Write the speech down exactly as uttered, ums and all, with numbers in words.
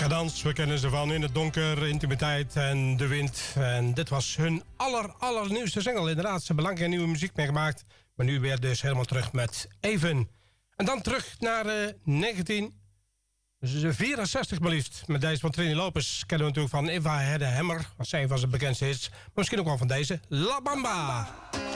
Dans, we kennen ze van In het Donker, Intimiteit en De Wind. En dit was hun aller, allernieuwste single. Inderdaad, ze hebben lang geen nieuwe muziek meer gemaakt. Maar nu weer dus helemaal terug met Even. En dan terug naar uh, negentien vierenzestig maar liefst. Met deze van Trini Lopez kennen we natuurlijk van If I Had a Hammer. Dat was een van zijn bekendste hits. Maar misschien ook wel van deze, La Bamba.